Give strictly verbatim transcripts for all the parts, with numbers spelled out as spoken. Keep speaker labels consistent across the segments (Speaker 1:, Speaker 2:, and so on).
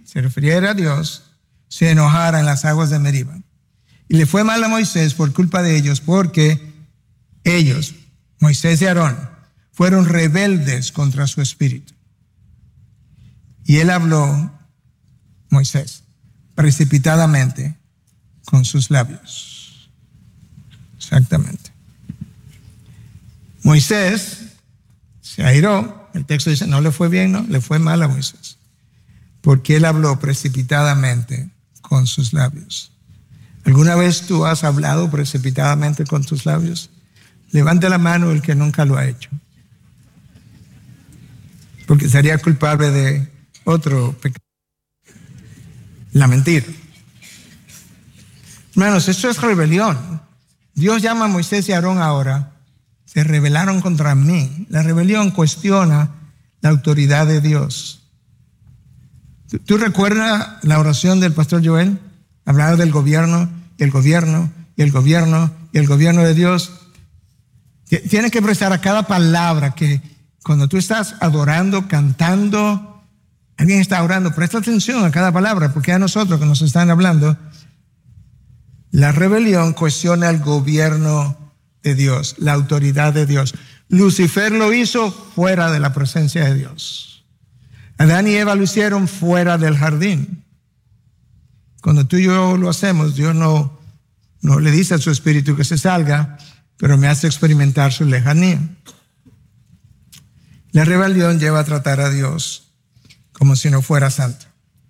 Speaker 1: se refiriera a Dios, se enojara en las aguas de Meriba. Y le fue mal a Moisés por culpa de ellos, porque ellos, Moisés y Aarón, fueron rebeldes contra su espíritu. Y él habló, Moisés, precipitadamente con sus labios. Exactamente. Moisés se airó. El texto dice, no le fue bien, no, le fue mal a Moisés, porque él habló precipitadamente con sus labios. ¿Alguna vez tú has hablado precipitadamente con tus labios? Levante la mano el que nunca lo ha hecho, porque sería culpable de otro pecado, la mentira. Hermanos, esto es rebelión. Dios llama a Moisés y a Aarón ahora. Se rebelaron contra mí. La rebelión cuestiona la autoridad de Dios. ¿Tú, tú recuerdas la oración del pastor Joel? Hablaba del gobierno, y el gobierno, y el gobierno, y el gobierno de Dios. Tienes que prestar a cada palabra que cuando tú estás adorando, cantando, alguien está orando, presta atención a cada palabra, porque a nosotros que nos están hablando, la rebelión cuestiona el gobierno de Dios, la autoridad de Dios. Lucifer lo hizo fuera de la presencia de Dios. Adán y Eva lo hicieron fuera del jardín. Cuando tú y yo lo hacemos, Dios no, no le dice a su espíritu que se salga, pero me hace experimentar su lejanía. La rebelión lleva a tratar a Dios como si no fuera santo.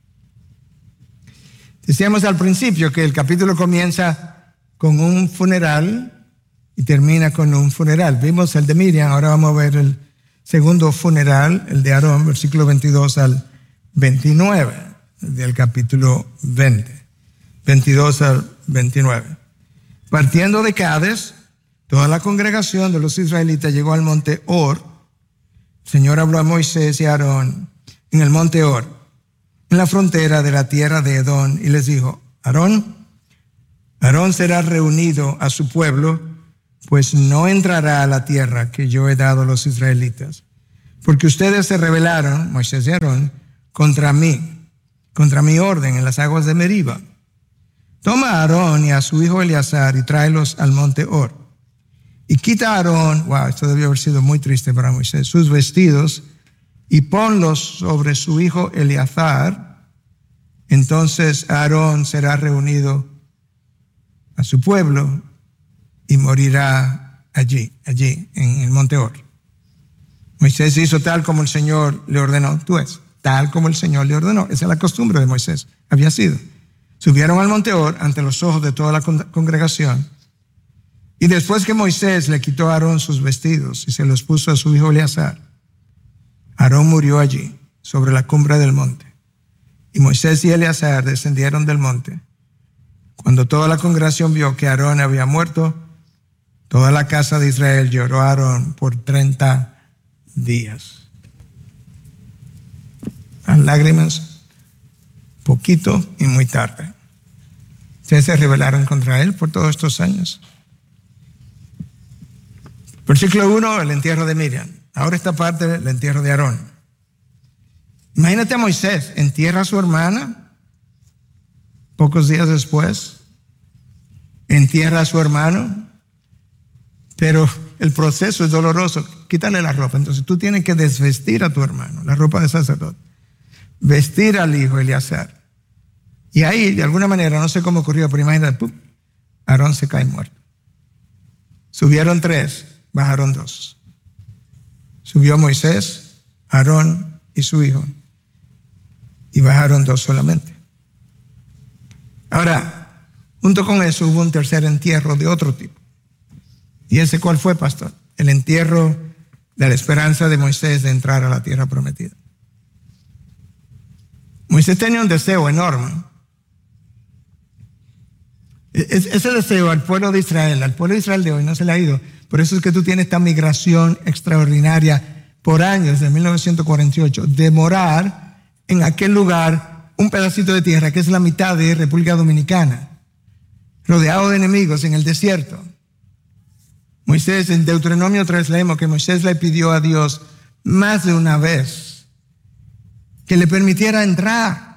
Speaker 1: Decíamos al principio que el capítulo comienza con un funeral y termina con un funeral. Vimos el de Miriam, ahora vamos a ver el segundo funeral, el de Aarón, versículo veintidós al veintinueve del capítulo veinte. veintidós al veintinueve. Partiendo de Cades, toda la congregación de los israelitas llegó al monte Hor. El Señor habló a Moisés y a Aarón en el monte Hor, en la frontera de la tierra de Edom, y les dijo: Aarón, Aarón será reunido a su pueblo, pues no entrará a la tierra que yo he dado a los israelitas, porque ustedes se rebelaron, Moisés y Aarón, contra mí, contra mi orden en las aguas de Meriba. Toma a Aarón y a su hijo Eleazar y tráelos al monte Hor. Y quita a Aarón, wow, esto debió haber sido muy triste para Moisés, sus vestidos, y ponlos sobre su hijo Eleazar. Entonces Aarón será reunido a su pueblo y morirá allí, allí, en el monte Hor. Moisés hizo tal como el Señor le ordenó. Tú ves, tal como el Señor le ordenó. Esa es la costumbre de Moisés, había sido. Subieron al monte Hor ante los ojos de toda la congregación. Y después que Moisés le quitó a Aarón sus vestidos y se los puso a su hijo Eleazar, Aarón murió allí, sobre la cumbre del monte. Y Moisés y Eleazar descendieron del monte. Cuando toda la congregación vio que Aarón había muerto, toda la casa de Israel lloró a Aarón por treinta días. Las lágrimas, poquito y muy tarde. Ustedes se rebelaron contra él por todos estos años. Versículo uno, el entierro de Miriam. Ahora esta parte, el entierro de Aarón. Imagínate a Moisés, entierra a su hermana. Pocos días después, entierra a su hermano. Pero el proceso es doloroso. Quítale la ropa. Entonces tú tienes que desvestir a tu hermano, la ropa de sacerdote. Vestir al hijo Eleazar. Y ahí, de alguna manera, no sé cómo ocurrió, pero imagínate, ¡pum!, Aarón se cae muerto. Subieron tres, bajaron dos. Subió Moisés, Aarón y su hijo, y bajaron dos solamente. Ahora, junto con eso hubo un tercer entierro de otro tipo. ¿Y ese cuál fue, pastor? El entierro de la esperanza de Moisés de entrar a la tierra prometida. Moisés tenía un deseo enorme. Ese deseo al pueblo de Israel, al pueblo de Israel de hoy no se le ha ido. Por eso es que tú tienes esta migración extraordinaria por años, desde mil novecientos cuarenta y ocho, de morar en aquel lugar, un pedacito de tierra que es la mitad de República Dominicana, rodeado de enemigos en el desierto. Moisés, en Deuteronomio tres leemos que Moisés le pidió a Dios más de una vez que le permitiera entrar.